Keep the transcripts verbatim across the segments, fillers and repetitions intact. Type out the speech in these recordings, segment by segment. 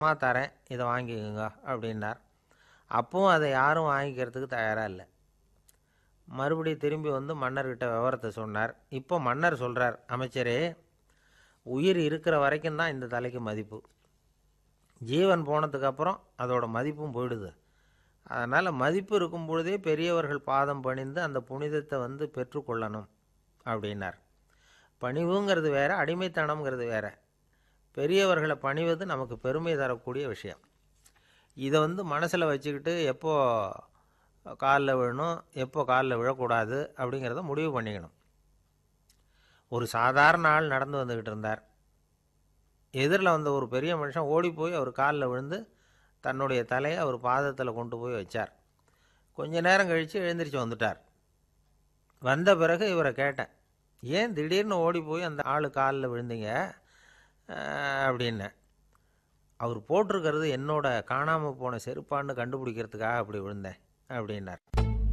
அம்மா தரேன், இதை வாங்கிக்கோங்க அப்படின்னார். அப்பவும் அதை யாரும் வாங்கிக்கிறதுக்கு தயாராக இல்லை. மறுபடியும் திரும்பி வந்து மன்னர்கிட்ட விவரத்தை சொன்னார். இப்போ மன்னர் சொல்கிறார், அமைச்சரே, உயிர் இருக்கிற வரைக்கும் தான் இந்த தலைக்கு மதிப்பு. ஜீவன் போனதுக்கப்புறம் அதோட மதிப்பும் போயிடுது. அதனால் மதிப்பு இருக்கும் பொழுதே பெரியவர்கள் பாதம் பணிந்து அந்த புனிதத்தை வந்து பெற்றுக்கொள்ளணும் அப்படின்னார். பணிவுங்கிறது வேற, அடிமைத்தனம்ங்கிறது வேற. பெரியவர்களை பணிவது நமக்கு பெருமை தரக்கூடிய விஷயம். இதை வந்து மனசில் வச்சுக்கிட்டு எப்போ காலில் விழணும், எப்போ காலில் விழக்கூடாது அப்படிங்கிறத முடிவு பண்ணிக்கணும். ஒரு சாதாரண ஆள் நடந்து வந்துக்கிட்டு இருந்தார். எதிரில் வந்த ஒரு பெரிய மனுஷன் ஓடி போய் அவர் காலில் விழுந்து தன்னுடைய தலையை அவர் பாதத்தில் கொண்டு போய் வச்சார். கொஞ்ச நேரம் கழித்து எழுந்திரிச்சு வந்துட்டார். வந்த பிறகு இவரை கேட்டேன், ஏன் திடீர்னு ஓடி போய் அந்த ஆள் காலில் விழுந்தீங்க அப்படின்னு. அவர் போட்டிருக்கிறது என்னோட காணாமல் போன செருப்பான்னு கண்டுபிடிக்கிறதுக்காக அப்படி விழுந்தேன் அப்படின்னார்.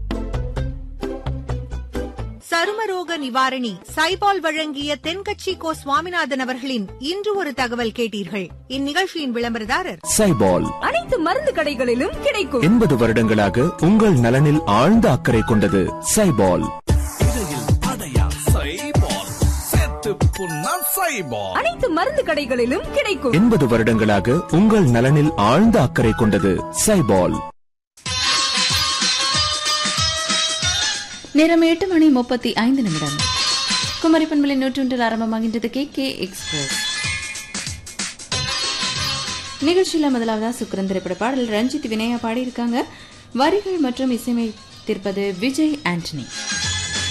சருமரோக நிவாரணி சைபால் வழங்கிய தென்கட்சி கோ சுவாமிநாதன் அவர்களின் இன்று ஒரு தகவல் கேட்டீர்கள். இந்நிகழ்ச்சியின் விளம்பரதாரர் சைபால். அனைத்து மருந்து கடைகளிலும் கிடைக்கும். எண்பது வருடங்களாக உங்கள் நலனில் ஆழ்ந்த அக்கறை கொண்டது சைபால். அனைத்து மருந்து கடைகளிலும் கிடைக்கும். எண்பது வருடங்களாக உங்கள் நலனில் ஆழ்ந்த அக்கறை கொண்டது சைபால். நேரம் எட்டு மணி முப்பத்தி ஐந்து நிமிடம். குமரி பண்பலை நூற்றொன்றில் ஆரம்பமாகின்றது கே கே எக்ஸ்பிரஸ் நிகழ்ச்சியில் முதலாவதா சுக்ரன் திரைப்பட பாடல் ரஞ்சித் வினயா பாடியிருக்காங்க. வரிகள் மற்றும் இசையமைத்திருப்பது விஜய் ஆண்டனி.